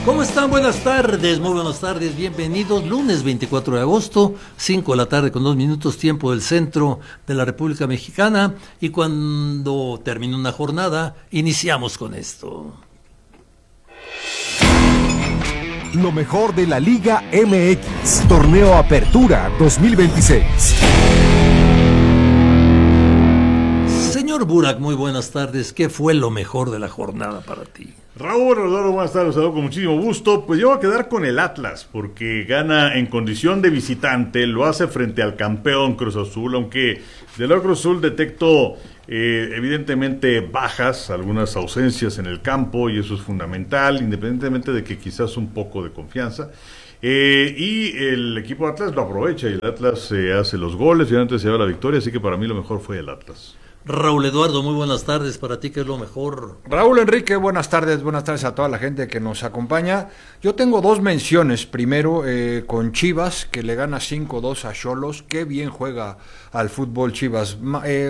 ¿Cómo están? Buenas tardes, muy buenas tardes, bienvenidos. Lunes 24 de agosto, 5 de la tarde con 2 minutos, tiempo del centro de la República Mexicana. Y cuando termine una jornada, iniciamos con esto. Lo mejor de la Liga MX, Torneo Apertura 2026. Señor Burak, muy buenas tardes. ¿Qué fue lo mejor de la jornada para ti? Raúl, Rodolfo, buenas tardes, saludo con muchísimo gusto. Pues yo voy a quedar con el Atlas, porque gana en condición de visitante, lo hace frente al campeón Cruz Azul, aunque del lado Cruz Azul detecto evidentemente bajas, algunas ausencias en el campo, y eso es fundamental, independientemente de que quizás un poco de confianza. Y el equipo de Atlas lo aprovecha, y el Atlas hace los goles, finalmente se lleva la victoria, así que para mí lo mejor fue el Atlas. Raúl Eduardo, muy buenas tardes. ¿Para ti qué es lo mejor? Raúl Enrique, buenas tardes a toda la gente que nos acompaña. Yo tengo dos menciones. Primero, con Chivas, que le gana 5-2 a Xolos. Qué bien juega al fútbol Chivas.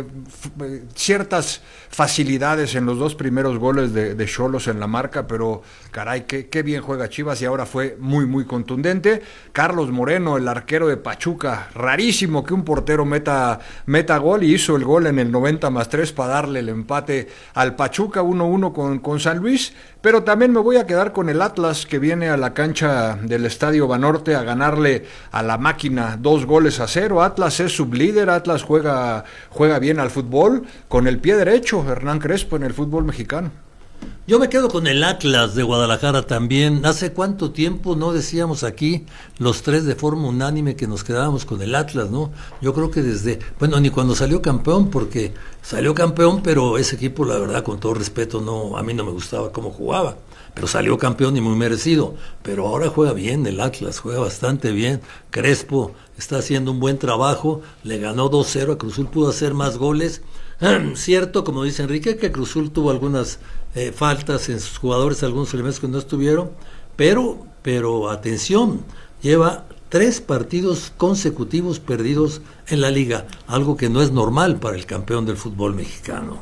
Ciertas facilidades en los dos primeros goles de Xolos en la marca, pero caray, qué bien juega Chivas, y ahora fue muy contundente. Carlos Moreno, el arquero de Pachuca, rarísimo que un portero meta gol, y hizo el gol en el 90+3 para darle el empate al Pachuca 1-1 con San Luis. Pero también me voy a quedar con el Atlas, que viene a la cancha del Estadio Banorte a ganarle a la máquina 2-0. Atlas es sublíder, Atlas juega bien al fútbol, con el pie derecho, Hernán Crespo, en el fútbol mexicano. Yo me quedo con el Atlas de Guadalajara también. ¿Hace cuánto tiempo no decíamos aquí los tres de forma unánime que nos quedábamos con el Atlas, no? Yo creo que ni cuando salió campeón, porque salió campeón, pero ese equipo, la verdad, con todo respeto, a mí no me gustaba cómo jugaba, pero salió campeón y muy merecido. Pero ahora juega bien el Atlas, juega bastante bien. Crespo está haciendo un buen trabajo, le ganó 2-0 a Cruz Azul, pudo hacer más goles. Cierto, como dice Enrique, que Cruz Azul tuvo algunas faltas en sus jugadores, algunos elementos que no estuvieron, pero atención, lleva 3 partidos consecutivos perdidos en la liga, algo que no es normal para el campeón del fútbol mexicano.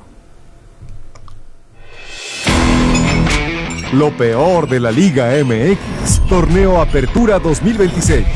Lo peor de la Liga MX, Torneo Apertura 2026.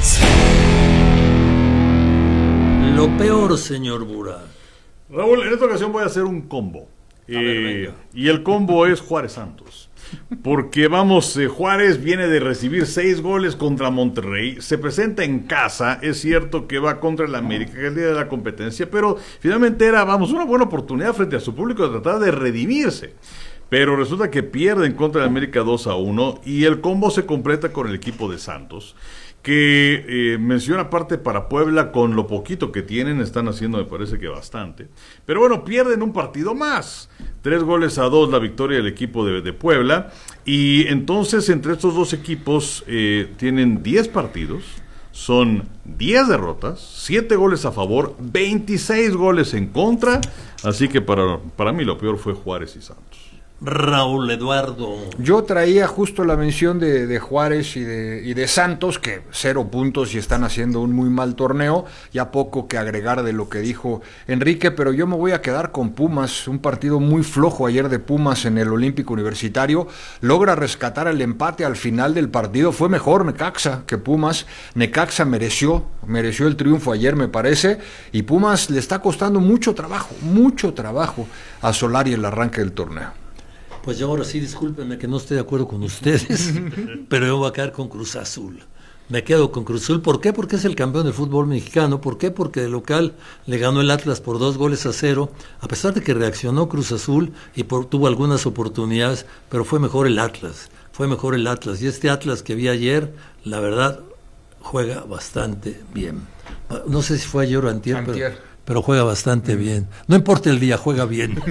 Lo peor, señor Burak. Raúl, en esta ocasión voy a hacer un combo. Y el combo es Juárez Santos. Porque Juárez viene de recibir 6 goles contra Monterrey, se presenta en casa, es cierto que va contra el América, que es el día de la competencia, pero finalmente era, una buena oportunidad frente a su público de tratar de redimirse. Pero resulta que pierden contra el América 2-1, y el combo se completa con el equipo de Santos, que menciona aparte para Puebla, con lo poquito que tienen, están haciendo, me parece que bastante, pero bueno, pierden un partido más, 3-2 la victoria del equipo de Puebla, y entonces entre estos dos equipos tienen 10 partidos, son 10 derrotas, 7 goles a favor, 26 goles en contra, así que para mí lo peor fue Juárez y Santos. Raúl Eduardo. Yo traía justo la mención de Juárez y de Santos, que 0 puntos y están haciendo un muy mal torneo, ya poco que agregar de lo que dijo Enrique, pero yo me voy a quedar con Pumas, un partido muy flojo ayer de Pumas en el Olímpico Universitario, logra rescatar el empate al final del partido, fue mejor Necaxa que Pumas, Necaxa mereció el triunfo ayer, me parece, y Pumas le está costando mucho trabajo a Solari el arranque del torneo. Pues yo ahora sí, discúlpenme que no estoy de acuerdo con ustedes, pero yo voy a quedar con Cruz Azul. Me quedo con Cruz Azul. ¿Por qué? Porque es el campeón del fútbol mexicano. ¿Por qué? Porque de local le ganó el Atlas por 2-0, a pesar de que reaccionó Cruz Azul y tuvo algunas oportunidades, pero fue mejor el Atlas. Y este Atlas que vi ayer, la verdad, juega bastante bien. No sé si fue ayer o antier. Pero juega bastante bien. No importa el día, juega bien.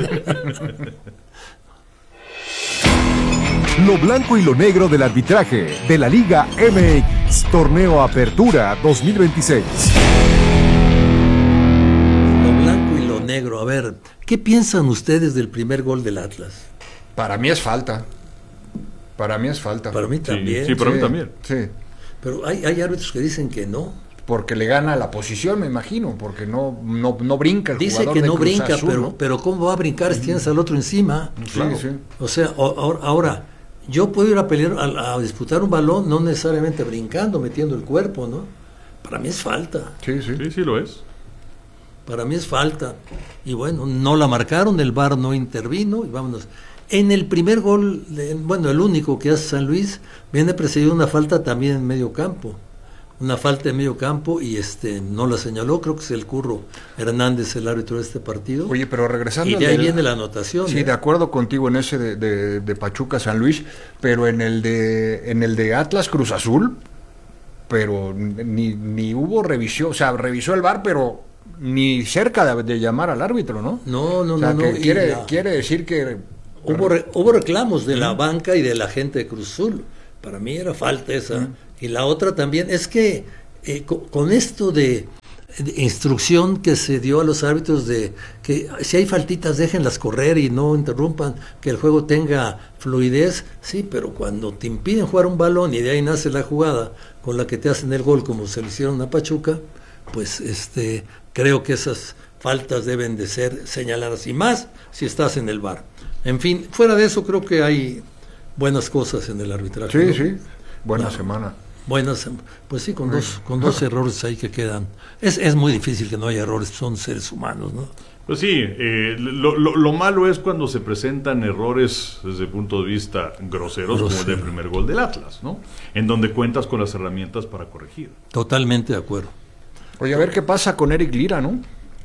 Lo blanco y lo negro del arbitraje de la Liga MX, Torneo Apertura 2026. Lo blanco y lo negro. A ver, ¿qué piensan ustedes del primer gol del Atlas? Para mí es falta. Para mí también. Sí, para mí también. Sí. Pero hay árbitros que dicen que no. Porque le gana la posición, me imagino, porque no brinca el dice jugador que de no Cruz brinca, Azul, ¿no? pero ¿cómo va a brincar si tienes al otro encima? Claro. Sí. O sea, ahora, yo puedo ir a pelear, a disputar un balón, no necesariamente brincando, metiendo el cuerpo, ¿no? Para mí es falta. Sí lo es. Para mí es falta. Y bueno, no la marcaron, el VAR no intervino y vámonos. En el primer gol, el único que hace San Luis, viene precedido una falta también en medio campo. Una falta en medio campo y no la señaló, creo que es el Curro Hernández, el árbitro de este partido. Oye, pero regresando... Y de ahí viene la anotación. Sí, de acuerdo contigo en ese de Pachuca San Luis, pero en el de Atlas Cruz Azul, pero ni hubo revisión, o sea, revisó el VAR, pero ni cerca de llamar al árbitro, ¿no? No. Quiere decir que... Hubo reclamos de la banca y de la gente de Cruz Azul. Para mí era falta esa. Y la otra también es que con esto de instrucción que se dio a los árbitros de que si hay faltitas déjenlas correr y no interrumpan, que el juego tenga fluidez, sí, pero cuando te impiden jugar un balón y de ahí nace la jugada con la que te hacen el gol como se le hicieron a Pachuca, pues creo que esas faltas deben de ser señaladas y más si estás en el VAR. En fin, fuera de eso creo que hay buenas cosas en el arbitraje. Sí, buena semana. Buenas, pues sí, con dos errores ahí que quedan. Es muy difícil que no haya errores, son seres humanos, ¿no? Pues sí, lo malo es cuando se presentan errores desde el punto de vista groseros, como el del primer gol del Atlas, ¿no? En donde cuentas con las herramientas para corregir. Totalmente de acuerdo. Oye, a ver qué pasa con Eric Lira, ¿no?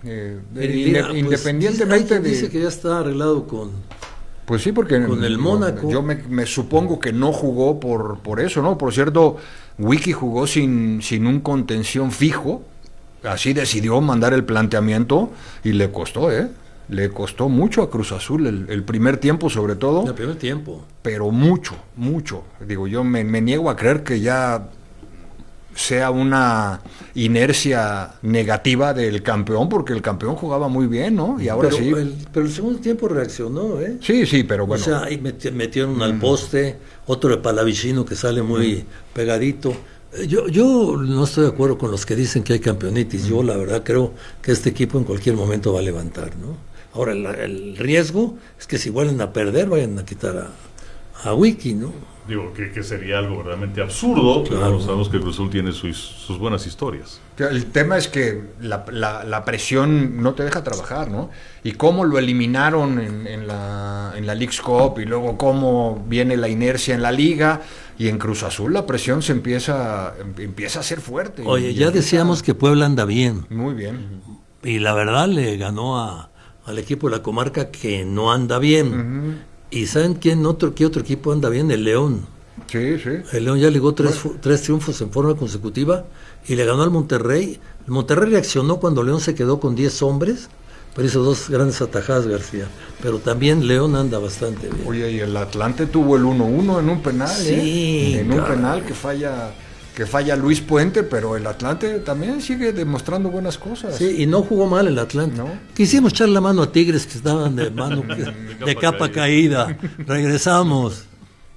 Independientemente dice que ya está arreglado con... Pues sí, porque con el Mónaco. Yo me supongo que no jugó por eso, ¿no? Por cierto, Wiki jugó sin un contención fijo, así decidió mandar el planteamiento y le costó, le costó mucho a Cruz Azul el primer tiempo sobre todo. El primer tiempo. Pero mucho. Digo, yo me niego a creer que ya sea una inercia negativa del campeón, porque el campeón jugaba muy bien, ¿no? Y ahora pero el segundo tiempo reaccionó, ¿eh? Sí, pero bueno. O sea, ahí metieron al poste, otro de Palavicino que sale muy pegadito. Yo no estoy de acuerdo con los que dicen que hay campeonitis. Yo la verdad creo que este equipo en cualquier momento va a levantar, ¿no? Ahora el riesgo es que si vuelven a perder vayan a quitar a Wiki, ¿no? Digo, que sería algo verdaderamente absurdo, claro. Pero sabemos que Cruz Azul tiene sus buenas historias. El tema es que la presión no te deja trabajar, ¿no? Y cómo lo eliminaron en la Leagues Cup y luego cómo viene la inercia en la Liga y en Cruz Azul la presión se empieza a ser fuerte. Oye, ya decíamos que Puebla anda bien. Muy bien. Y la verdad le ganó al equipo de la comarca que no anda bien. ¿Y saben qué otro equipo anda bien? El León. Sí. El León ya ligó tres triunfos en forma consecutiva y le ganó al Monterrey. El Monterrey reaccionó cuando León se quedó con 10 hombres, pero hizo 2 grandes atajadas García. Pero también León anda bastante bien. Oye, y el Atlante tuvo el 1-1 en un penal, sí, en un penal que falla Luis Puente, pero el Atlante también sigue demostrando buenas cosas. Sí, y no jugó mal el Atlante. ¿No? Quisimos echar la mano a Tigres que estaban de capa caída. Regresamos.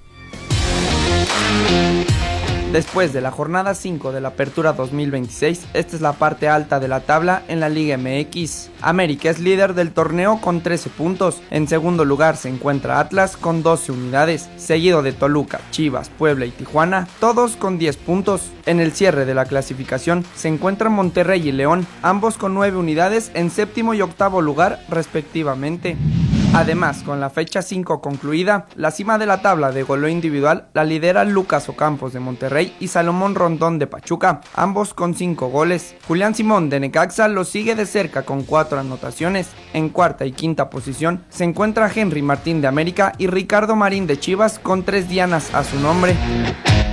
Después de la jornada 5 de la Apertura 2026, esta es la parte alta de la tabla en la Liga MX. América es líder del torneo con 13 puntos. En segundo lugar se encuentra Atlas con 12 unidades, seguido de Toluca, Chivas, Puebla y Tijuana, todos con 10 puntos. En el cierre de la clasificación se encuentran Monterrey y León, ambos con 9 unidades en séptimo y octavo lugar respectivamente. Además, con la fecha 5 concluida, la cima de la tabla de goleo individual la lideran Lucas Ocampos de Monterrey y Salomón Rondón de Pachuca, ambos con 5 goles. Julián Simón de Necaxa lo sigue de cerca con 4 anotaciones. En cuarta y quinta posición se encuentra Henry Martín de América y Ricardo Marín de Chivas con 3 dianas a su nombre.